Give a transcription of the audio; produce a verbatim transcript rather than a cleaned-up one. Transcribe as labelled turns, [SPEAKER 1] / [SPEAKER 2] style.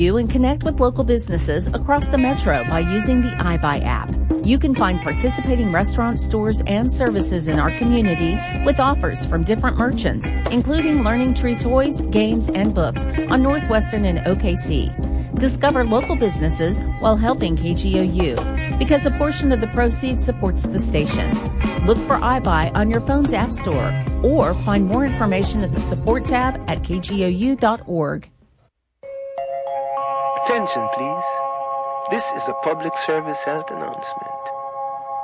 [SPEAKER 1] You and connect with local businesses across the metro by using the iBuy app. You can find participating restaurants, stores, and services in our community with offers from different merchants, including Learning Tree toys, games, and books on Northwestern and O K C. Discover local businesses while helping K G O U, because a portion of the proceeds supports the station. Look for iBuy on your phone's app store or find more information at the support tab at k g o u dot org.
[SPEAKER 2] Attention, please. This is a public service health announcement.